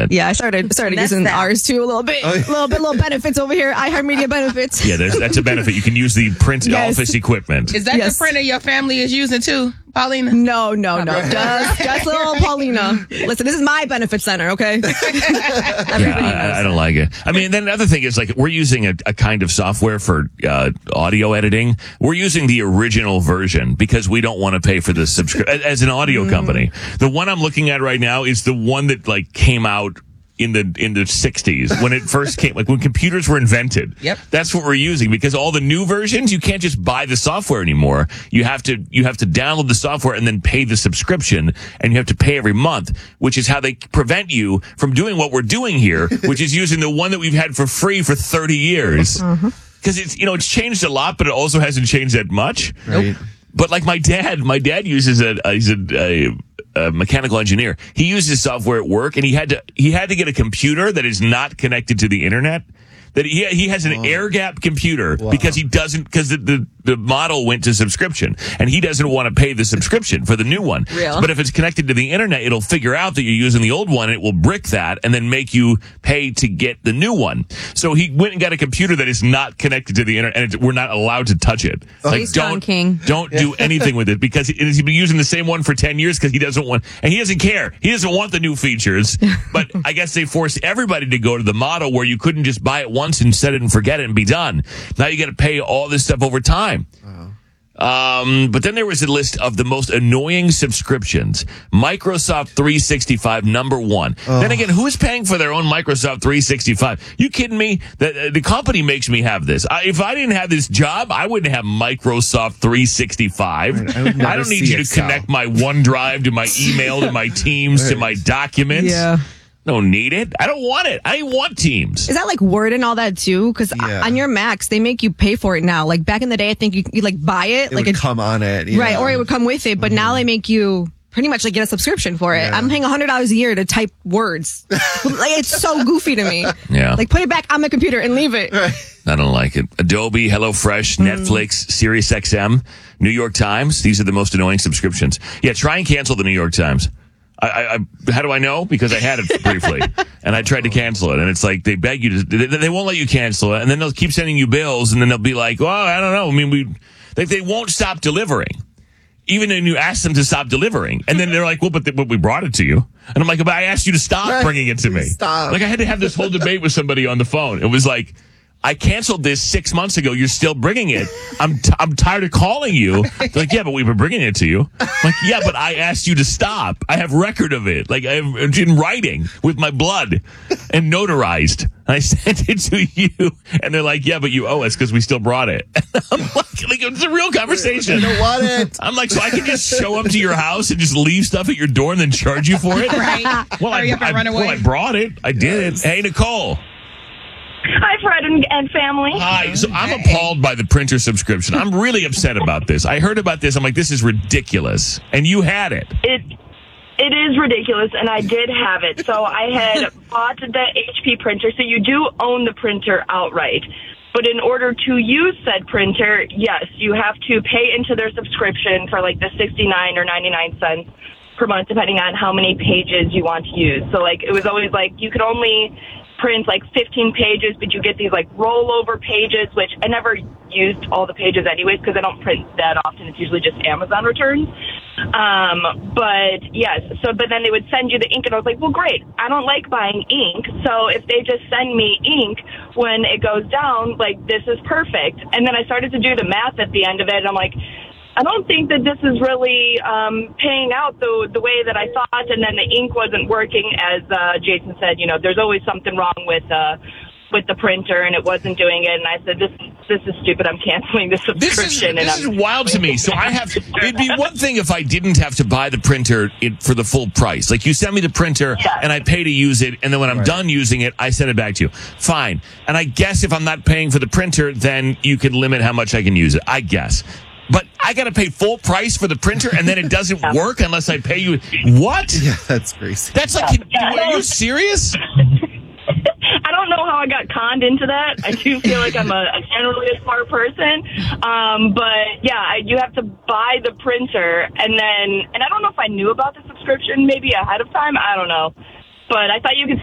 it. Yeah, I started using ours too a little bit. Little benefits over here. iHeartMedia benefits. Yeah, that's a benefit. You can use the print office equipment. Is that the printer your family is using too, Paulina? No. Just little Paulina. Listen, this is my benefit center, okay? I don't like it. I mean, then the other thing is, like, we're using a kind of software for audio editing. We're using the original version because we don't want to pay for the subscription as an audio company. The one I'm looking at right now is the one that like came out in the 60s when it first came, like when computers were invented. Yep. That's what we're using, because all the new versions, you can't just buy the software anymore. You have to download the software and then pay the subscription, and you have to pay every month, which is how they prevent you from doing what we're doing here, which is using the one that we've had for free for 30 years. Because it's changed a lot, but it also hasn't changed that much. Right. But like my dad uses he's a mechanical engineer. He uses software at work, and he had to get a computer that is not connected to the internet. That he has an air gap computer because the model went to subscription, and he doesn't want to pay the subscription for the new one. Real. But if it's connected to the internet, it'll figure out that you're using the old one, and it will brick that and then make you pay to get the new one. So he went and got a computer that is not connected to the internet, and we're not allowed to touch it. Like, don't do anything with it, because he's been using the same one for 10 years because he doesn't want, and he doesn't care. He doesn't want the new features. But I guess they forced everybody to go to the model where you couldn't just buy it once and set it and forget it and be done. Now you got to pay all this stuff over time. But then there was a list of the most annoying subscriptions. Microsoft 365, number one. Then again, who is paying for their own Microsoft 365? You kidding me? The company makes me have this. If I didn't have this job, I wouldn't have Microsoft 365. I don't need you to connect my OneDrive to my email to my Teams to my documents. Yeah. Don't need it. I don't want it. I want Teams. Is that like Word and all that too? Because on your Macs, they make you pay for it now. Like back in the day, I think you like buy it. It would come on it. Yeah. Right, or it would come with it. But now they make you pretty much like get a subscription for it. Yeah. I'm paying $100 a year to type words. Like, it's so goofy to me. Yeah. Like put it back on the computer and leave it. I don't like it. Adobe, HelloFresh, Netflix, SiriusXM, New York Times. These are the most annoying subscriptions. Yeah, try and cancel the New York Times. How do I know? Because I had it briefly, and I tried to cancel it, and it's like they beg you to. They won't let you cancel it, and then they'll keep sending you bills, and then they'll be like, "Well, I don't know. I mean, they won't stop delivering, even when you ask them to stop delivering, and then they're like, well, but we brought it to you, and I'm like, but I asked you to stop bringing it to me. Stop. Like I had to have this whole debate with somebody on the phone. It was like, I canceled this 6 months ago. You're still bringing it. I'm tired of calling you. They're like, yeah, but we were bringing it to you. I'm like, yeah, but I asked you to stop. I have record of it. Like, I have in writing with my blood and notarized. And I sent it to you. And they're like, yeah, but you owe us because we still brought it. And I'm like, it's a real conversation. I don't want it. I'm like, so I can just show up to your house and just leave stuff at your door and then charge you for it? Right. Well, I brought it. I did it. Hey, Nicole. Hi, Fred and family. Hi. So I'm appalled by the printer subscription. I'm really upset about this. I heard about this. I'm like, this is ridiculous. And you had it. It is ridiculous, and I did have it. So I had bought the HP printer. So you do own the printer outright. But in order to use said printer, yes, you have to pay into their subscription for like the 69 or 99 cents per month, depending on how many pages you want to use. So like it was always like you could only print like 15 pages, but you get these like rollover pages, which I never used all the pages anyways because I don't print that often. It's usually just Amazon returns. But yes, but then they would send you the ink, and I was like, well, great. I don't like buying ink, so if they just send me ink when it goes down, like this is perfect. And then I started to do the math at the end of it, and I'm like, I don't think that this is really paying out the way that I thought. And then the ink wasn't working, as Jason said. You know, there's always something wrong with the printer, and it wasn't doing it. And I said, this is stupid. I'm canceling the subscription. This is wild to me. So it'd be one thing if I didn't have to buy the printer for the full price. Like you send me the printer and I pay to use it, and then when I'm done using it, I send it back to you. Fine. And I guess if I'm not paying for the printer, then you can limit how much I can use it. I guess. But I got to pay full price for the printer, and then it doesn't work unless I pay you. What? Yeah, that's crazy. That's like, are you serious? I don't know how I got conned into that. I do feel like I'm a generally a smart person. But yeah, you have to buy the printer, and I don't know if I knew about the subscription maybe ahead of time. I don't know. But I thought you could